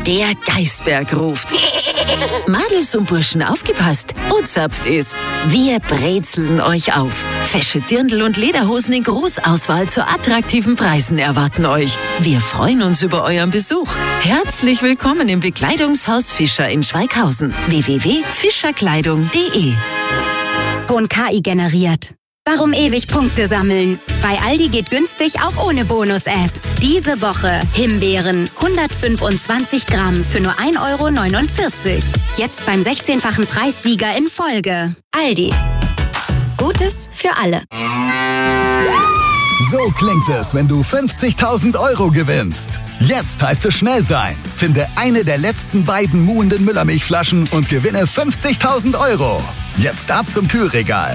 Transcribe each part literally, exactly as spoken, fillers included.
Der Geißberg ruft. Madels und Burschen, aufgepasst. Ozapft ist. Wir brezeln euch auf. Fesche Dirndl und Lederhosen in Großauswahl zu attraktiven Preisen erwarten euch. Wir freuen uns über euren Besuch. Herzlich willkommen im Bekleidungshaus Fischer in Schweighausen. w w w punkt fischerkleidung punkt de Ton K I generiert. Warum ewig Punkte sammeln? Bei Aldi geht günstig auch ohne Bonus-App. Diese Woche Himbeeren hundertfünfundzwanzig Gramm für nur ein Euro neunundvierzig. Jetzt beim sechzehnfachen Preissieger in Folge. Aldi. Gutes für alle. So klingt es, wenn du fünfzigtausend Euro gewinnst. Jetzt heißt es schnell sein. Finde eine der letzten beiden muhenden Müllermilchflaschen und gewinne fünfzigtausend Euro. Jetzt ab zum Kühlregal.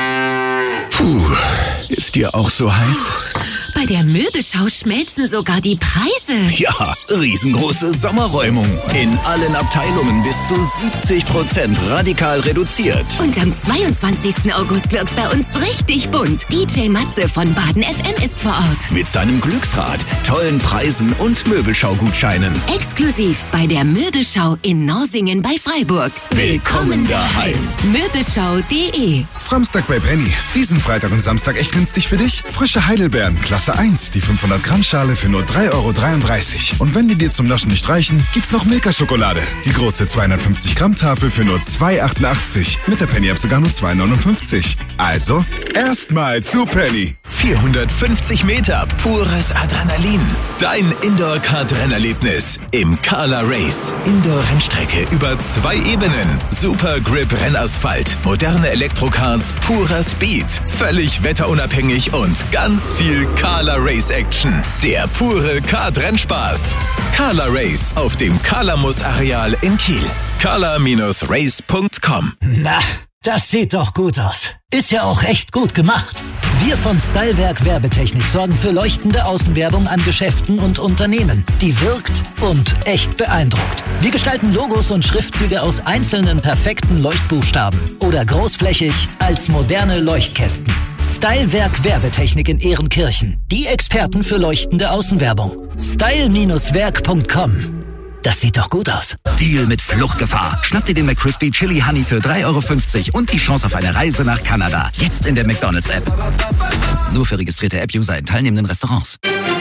Puh, ist dir auch so heiß? Bei der Möbelschau schmelzen sogar die Preise. Ja, riesengroße Sommerräumung. In allen Abteilungen bis zu siebzig Prozent radikal reduziert. Und am zweiundzwanzigsten August wird's bei uns richtig bunt. D J Matze von Baden F M ist vor Ort. Mit seinem Glücksrad, tollen Preisen und Möbelschau-Gutscheinen. Exklusiv bei der Möbelschau in Norsingen bei Freiburg. Willkommen daheim. Möbelschau punkt de. Samstag bei Penny. Diesen Freitag und Samstag echt günstig für dich. Frische Heidelbeeren, Klasse eins, die fünfhundert Gramm Schale für nur drei Euro dreiunddreißig. Und wenn die dir zum Naschen nicht reichen, gibt's noch Milka-Schokolade. Die große zweihundertfünfzig Gramm Tafel für nur zwei Euro achtundachtzig. Mit der Penny-App sogar nur zwei Euro neunundfünfzig. Also, erstmal zu Penny. vierhundertfünfzig Meter pures Adrenalin. Dein Indoor-Kart-Rennerlebnis im Carla Race. Indoor-Rennstrecke über zwei Ebenen. Super Grip-Rennasphalt. Moderne Elektrokarts, purer Speed. Völlig wetterunabhängig und ganz viel Carla Race Action. Der pure Kart-Rennspaß. Carla Race auf dem Kalamus-Areal in Kiel. carla Race punkt com. Na, das sieht doch gut aus. Ist ja auch echt gut gemacht. Wir von Stylewerk Werbetechnik sorgen für leuchtende Außenwerbung an Geschäften und Unternehmen, die wirkt und echt beeindruckt. Wir gestalten Logos und Schriftzüge aus einzelnen perfekten Leuchtbuchstaben oder großflächig als moderne Leuchtkästen. Stylewerk Werbetechnik in Ehrenkirchen. Die Experten für leuchtende Außenwerbung. style Werk punkt com. Das sieht doch gut aus. Deal mit Fluchtgefahr. Schnapp dir den McCrispy Chili Honey für drei Euro fünfzig und die Chance auf eine Reise nach Kanada. Jetzt in der McDonald's-App. Nur für registrierte App-User in teilnehmenden Restaurants.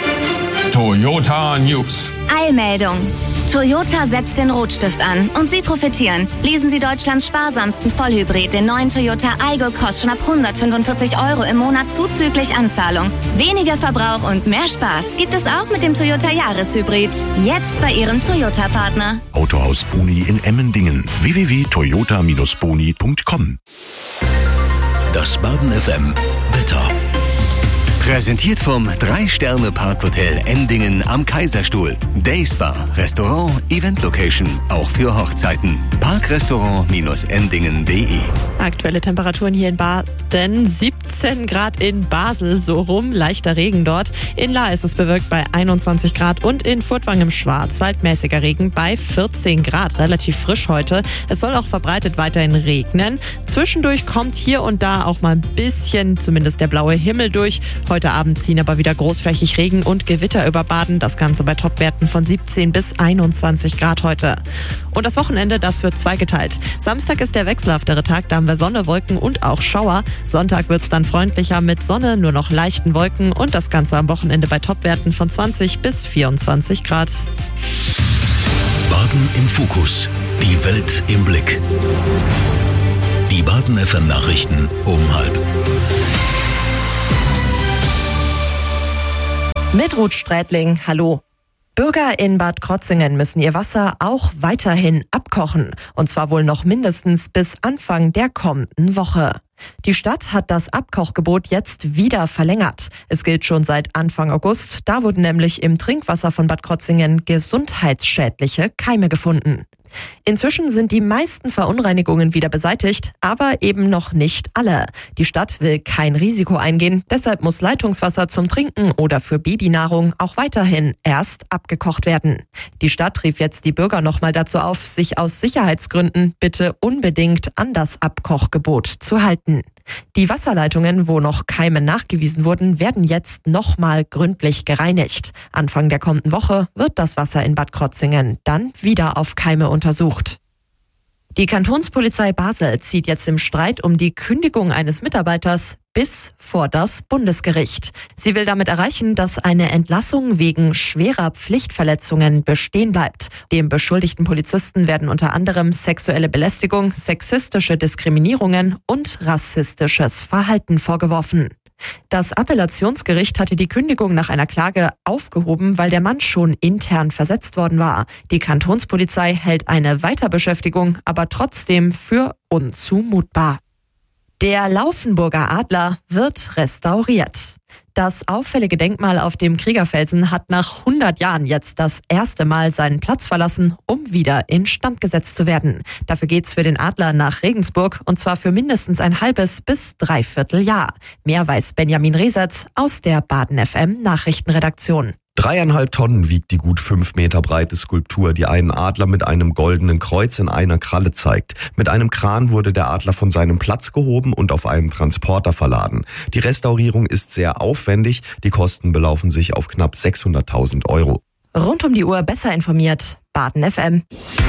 Toyota News. Eilmeldung. Toyota setzt den Rotstift an und Sie profitieren. Lesen Sie Deutschlands sparsamsten Vollhybrid, den neuen Toyota Aygo, kostet schon ab hundertfünfundvierzig Euro im Monat zuzüglich Anzahlung. Weniger Verbrauch und mehr Spaß gibt es auch mit dem Toyota Jahreshybrid. Jetzt bei Ihrem Toyota-Partner. Autohaus Boni in Emmendingen. w w w punkt toyota boni punkt com. Das Baden F M Wetter. Präsentiert vom drei Sterne Parkhotel Endingen am Kaiserstuhl. Dayspa, Restaurant, Event-Location, auch für Hochzeiten. Parkrestaurant Endingen punkt de. Aktuelle Temperaturen hier in Baden, siebzehn Grad in Basel, so rum, leichter Regen dort. In Lahr ist es bewölkt bei einundzwanzig Grad und in Furtwang im Schwarzwald mäßiger Regen bei vierzehn Grad, relativ frisch heute. Es soll auch verbreitet weiterhin regnen. Zwischendurch kommt hier und da auch mal ein bisschen, zumindest der blaue Himmel durch. Heute Abend ziehen aber wieder großflächig Regen und Gewitter über Baden. Das Ganze bei Topwerten von siebzehn bis einundzwanzig Grad heute. Und das Wochenende, das wird zweigeteilt. Samstag ist der wechselhaftere Tag, da haben wir Sonne, Wolken und auch Schauer. Sonntag wird es dann freundlicher mit Sonne, nur noch leichten Wolken und das Ganze am Wochenende bei Topwerten von zwanzig bis vierundzwanzig Grad. Baden im Fokus. Die Welt im Blick. Die Baden F M Nachrichten um halb. Mit Ruth Strätling, hallo. Bürger in Bad Krotzingen müssen ihr Wasser auch weiterhin abkochen. Und zwar wohl noch mindestens bis Anfang der kommenden Woche. Die Stadt hat das Abkochgebot jetzt wieder verlängert. Es gilt schon seit Anfang August. Da wurden nämlich im Trinkwasser von Bad Krotzingen gesundheitsschädliche Keime gefunden. Inzwischen sind die meisten Verunreinigungen wieder beseitigt, aber eben noch nicht alle. Die Stadt will kein Risiko eingehen, deshalb muss Leitungswasser zum Trinken oder für Babynahrung auch weiterhin erst abgekocht werden. Die Stadt rief jetzt die Bürger nochmal dazu auf, sich aus Sicherheitsgründen bitte unbedingt an das Abkochgebot zu halten. Die Wasserleitungen, wo noch Keime nachgewiesen wurden, werden jetzt nochmal gründlich gereinigt. Anfang der kommenden Woche wird das Wasser in Bad Krotzingen dann wieder auf Keime untersucht. Die Kantonspolizei Basel zieht jetzt im Streit um die Kündigung eines Mitarbeiters bis vor das Bundesgericht. Sie will damit erreichen, dass eine Entlassung wegen schwerer Pflichtverletzungen bestehen bleibt. Dem beschuldigten Polizisten werden unter anderem sexuelle Belästigung, sexistische Diskriminierungen und rassistisches Verhalten vorgeworfen. Das Appellationsgericht hatte die Kündigung nach einer Klage aufgehoben, weil der Mann schon intern versetzt worden war. Die Kantonspolizei hält eine Weiterbeschäftigung aber trotzdem für unzumutbar. Der Laufenburger Adler wird restauriert. Das auffällige Denkmal auf dem Kriegerfelsen hat nach hundert Jahren jetzt das erste Mal seinen Platz verlassen, um wieder instand gesetzt zu werden. Dafür geht's für den Adler nach Regensburg und zwar für mindestens ein halbes bis dreiviertel Jahr. Mehr weiß Benjamin Resetz aus der Baden F M Nachrichtenredaktion. Dreieinhalb Tonnen wiegt die gut fünf Meter breite Skulptur, die einen Adler mit einem goldenen Kreuz in einer Kralle zeigt. Mit einem Kran wurde der Adler von seinem Platz gehoben und auf einen Transporter verladen. Die Restaurierung ist sehr aufwendig. Die Kosten belaufen sich auf knapp sechshunderttausend Euro. Rund um die Uhr besser informiert. Baden F M.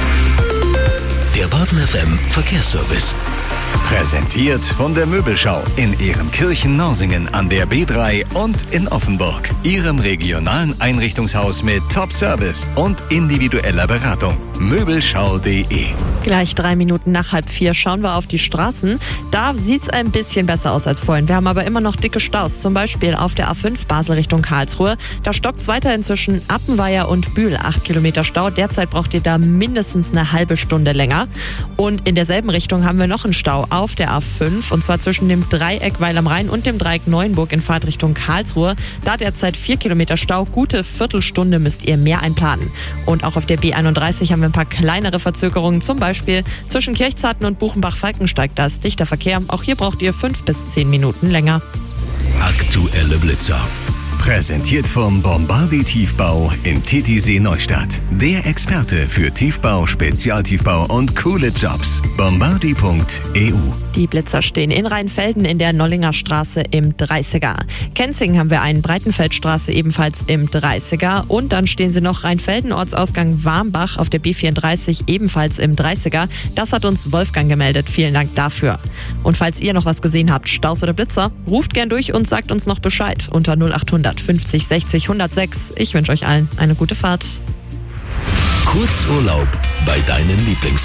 Der Baden F M Verkehrsservice. Präsentiert von der Möbelschau in Ehrenkirchen-Norsingen an der B drei und in Offenburg. Ihrem regionalen Einrichtungshaus mit Top-Service und individueller Beratung. Möbelschau punkt de. Gleich drei Minuten nach halb vier schauen wir auf die Straßen. Da sieht's ein bisschen besser aus als vorhin. Wir haben aber immer noch dicke Staus. Zum Beispiel auf der A fünf Basel Richtung Karlsruhe. Da stockt's weiterhin zwischen Appenweier und Bühl. Acht Kilometer Stau. Derzeit braucht ihr da mindestens eine halbe Stunde länger. Und in derselben Richtung haben wir noch einen Stau auf der A fünf und zwar zwischen dem Dreieck Weil am Rhein und dem Dreieck Neuenburg in Fahrtrichtung Karlsruhe. Da derzeit vier Kilometer Stau. Gute Viertelstunde müsst ihr mehr einplanen. Und auch auf der B einunddreißig haben wir ein paar kleinere Verzögerungen. Zum Beispiel zwischen Kirchzarten und Buchenbach-Falkensteig. Da ist dichter Verkehr. Auch hier braucht ihr fünf bis zehn Minuten länger. Aktuelle Blitzer. Präsentiert vom Bombardi Tiefbau in Titisee Neustadt. Der Experte für Tiefbau, Spezialtiefbau und coole Jobs. Bombardi punkt e u. Die Blitzer stehen in Rheinfelden in der Nollinger Straße im dreißiger. Kenzingen haben wir einen Breitenfeldstraße ebenfalls im dreißiger. Und dann stehen sie noch Rheinfelden, Ortsausgang Warmbach auf der B vierunddreißig ebenfalls im dreißiger. Das hat uns Wolfgang gemeldet. Vielen Dank dafür. Und falls ihr noch was gesehen habt, Staus oder Blitzer, ruft gern durch und sagt uns noch Bescheid unter null achthundert fünfzig sechzig hundertsechs. Ich wünsche euch allen eine gute Fahrt. Kurzurlaub bei deinen Lieblings